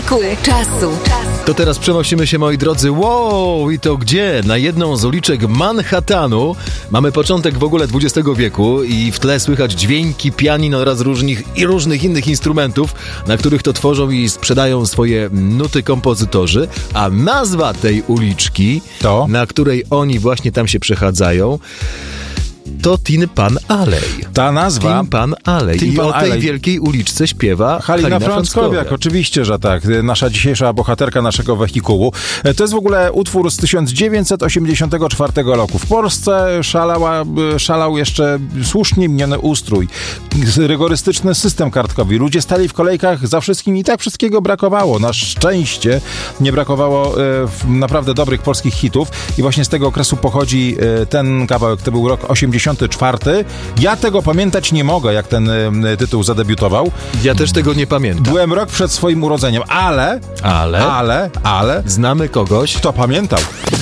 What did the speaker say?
Wehikuł czasu. To teraz przenosimy się, moi drodzy, i to gdzie? Na jedną z uliczek Manhattanu. Mamy początek w ogóle XX wieku i w tle słychać dźwięki pianin oraz różnych innych instrumentów, na których to tworzą i sprzedają swoje nuty kompozytorzy, a nazwa tej uliczki, na której oni właśnie tam się przechadzają, to Tin Pan Alley. Ta nazwa... Tin Pan Alley. I o tej wielkiej uliczce śpiewa Halina Frąckowiak. Oczywiście, że tak. Nasza dzisiejsza bohaterka naszego wehikułu. To jest w ogóle utwór z 1984 roku. W Polsce szalał jeszcze słusznie miniony ustrój. Rygorystyczny system kartkowy. Ludzie stali w kolejkach za wszystkim i tak wszystkiego brakowało. Na szczęście nie brakowało naprawdę dobrych polskich hitów i właśnie z tego okresu pochodzi ten kawałek. To był rok 84. Ja tego pamiętać nie mogę, jak ten tytuł zadebiutował. Ja też tego nie pamiętam. Byłem rok przed swoim urodzeniem, ale... Znamy kogoś, kto pamiętał.